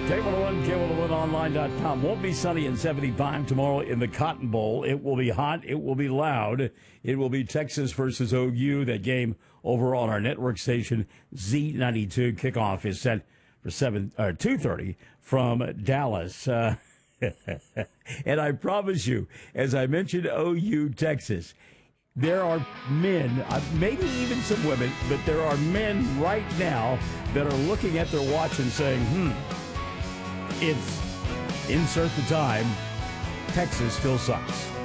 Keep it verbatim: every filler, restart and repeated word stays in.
K one oh one, K one oh one online dot com. Won't be sunny and seventy-five tomorrow in the Cotton Bowl. It will be hot. It will be loud. It will be Texas versus O U. That game over on our network station, Z ninety-two. Kickoff is set for seven or two thirty from Dallas. Uh, and I promise you, as I mentioned O U, Texas, there are men, uh, maybe even some women, but there are men right now that are looking at their watch and saying, hmm, it's insert the time, Texas still sucks.